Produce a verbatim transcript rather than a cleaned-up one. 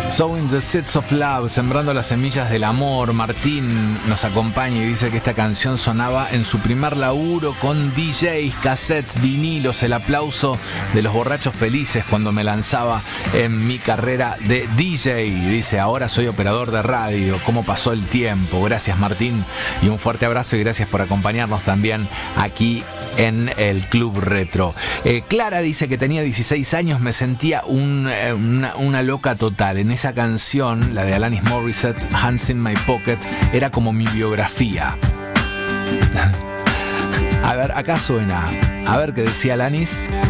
Sowing the Seeds of Love, sembrando las semillas del amor. Martín nos acompaña y dice que esta canción sonaba en su primer laburo con D Js, cassettes, vinilos. El aplauso de los borrachos felices cuando me lanzaba en mi carrera de D J. Dice, ahora soy operador de radio. ¿Cómo pasó el tiempo? Gracias, Martín, y un fuerte abrazo y gracias por acompañarnos también aquí en el Club Retro. Eh, Clara dice que tenía dieciséis años, me sentía un, eh, una, una loca total. En esa canción, la de Alanis Morissette, Hands in My Pocket, era como mi biografía. A ver, acá suena. A ver qué decía Alanis.